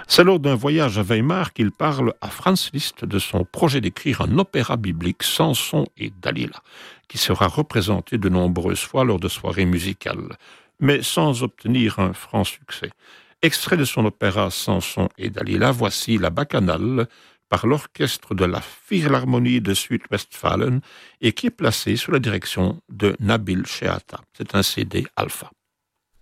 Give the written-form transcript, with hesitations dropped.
C'est lors d'un voyage à Weimar qu'il parle à Franz Liszt de son projet d'écrire un opéra biblique, Samson et Dalila, qui sera représenté de nombreuses fois lors de soirées musicales, mais sans obtenir un franc succès. Extrait de son opéra Samson et Dalila, voici la Bacchanale par l'orchestre de la Philharmonie de Südwestfalen et qui est placé sous la direction de Nabil Sheata. C'est un CD alpha.